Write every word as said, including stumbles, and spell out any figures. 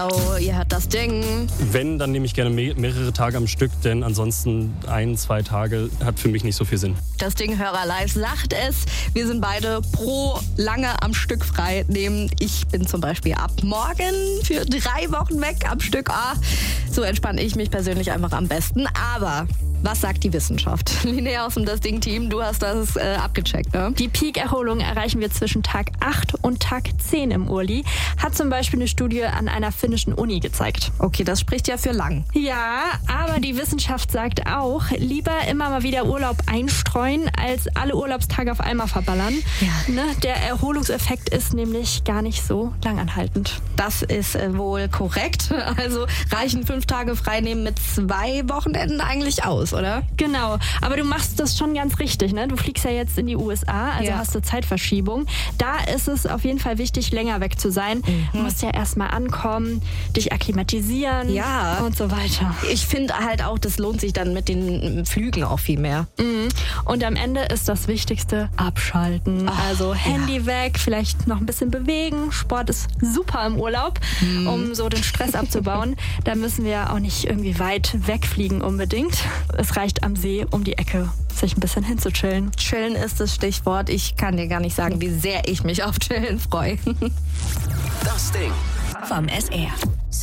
Oh, ihr hört das Ding. Wenn, dann nehme ich gerne me- mehrere Tage am Stück, denn ansonsten ein, zwei Tage hat für mich nicht so viel Sinn. Das Ding Hörer live sagt es. Wir sind beide pro lange am Stück frei nehmen. Ich bin zum Beispiel ab morgen für drei Wochen weg am Stück. Ah, so entspanne ich mich persönlich einfach am besten. Aber was sagt die Wissenschaft? Linnea aus dem Das Ding-Team, du hast das äh, abgecheckt, ne? Die Peak-Erholung erreichen wir zwischen Tag acht und Tag zehn im Urli, hat zum Beispiel eine Studie an einer finnischen Uni gezeigt. Okay, das spricht ja für lang. Ja, aber die Wissenschaft sagt auch, lieber immer mal wieder Urlaub einstreuen, als alle Urlaubstage auf einmal verballern. Ja. Ne? Der Erholungseffekt ist nämlich gar nicht so langanhaltend. Das ist äh, wohl korrekt. Also reichen fünf Tage freinehmen mit zwei Wochenenden eigentlich aus, oder? Genau, aber du machst das schon ganz richtig, ne? Du fliegst ja jetzt in die U S A, also Ja. hast du Zeitverschiebung. Da ist es auf jeden Fall wichtig, länger weg zu sein. Mhm. Du musst ja erstmal ankommen, dich akklimatisieren Ja. und so weiter. Ich finde halt auch, das lohnt sich dann mit den Flügen auch viel mehr. Mhm. Und am Ende ist das Wichtigste abschalten. Ach, also Handy weg, vielleicht noch ein bisschen bewegen. Sport ist super im Urlaub, Mhm. um so den Stress abzubauen. Da müssen wir auch nicht irgendwie weit wegfliegen unbedingt. Es reicht am See um die Ecke, sich ein bisschen hinzuchillen. Chillen ist das Stichwort. Ich kann dir gar nicht sagen, wie sehr ich mich auf Chillen freue. Das Ding vom S R.